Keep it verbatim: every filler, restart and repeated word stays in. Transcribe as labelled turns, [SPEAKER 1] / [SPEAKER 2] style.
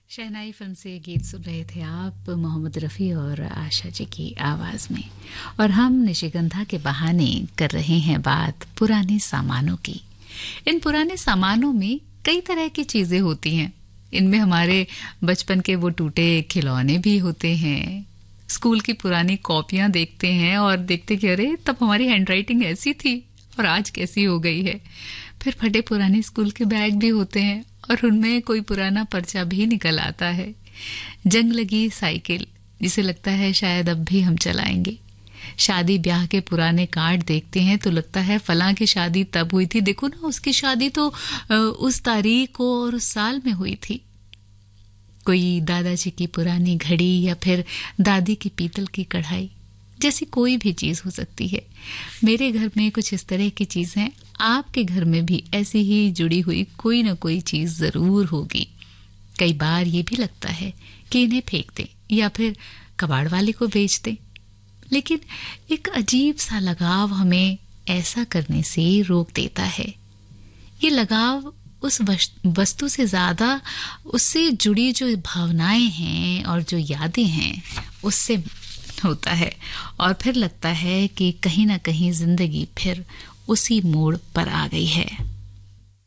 [SPEAKER 1] शहनाई film से गीत सुन रहे थे आप, मोहम्मद रफ़ी और आशा जी की आवाज़ में। और हम निशिगंधा के बहाने कर रहे हैं बात पुराने सामानों की। इन पुराने सामानों में कई तरह की चीज़ें होती हैं। इनमें हमारे बचपन के वो टूटे खिलौने भी होते हैं, स्कूल की पुरानी कॉपियाँ देखते हैं और देखते कि अरे तब हमारी हैंडराइटिंग ऐसी थी और आज कैसी हो गई है। फिर फटे पुराने स्कूल के बैग भी होते हैं और उनमें कोई पुराना पर्चा भी निकल आता है। जंग लगी साइकिल, जिसे लगता है शायद अब भी हम चलाएंगे। शादी ब्याह के पुराने कार्ड देखते हैं तो लगता है फलां की शादी तब हुई थी, देखो ना उसकी शादी तो उस तारीख को और उस साल में हुई थी। कोई दादाजी की पुरानी घड़ी या फिर दादी की पीतल की कढ़ाई, जैसी कोई भी चीज हो सकती है। मेरे घर में कुछ इस तरह की चीजें, आपके घर में भी ऐसी ही जुड़ी हुई कोई ना कोई चीज जरूर होगी। कई बार ये भी लगता है कि इन्हें फेंक दें या फिर कबाड़ वाले को बेच दें, लेकिन एक अजीब सा लगाव हमें ऐसा करने से रोक देता है। ये लगाव उस वस्तु से ज्यादा उससे जुड़ी जो भावनाएं हैं और जो यादें हैं उससे होता है। और फिर लगता है कि कहीं ना कहीं जिंदगी फिर उसी मोड़ पर आ गई है।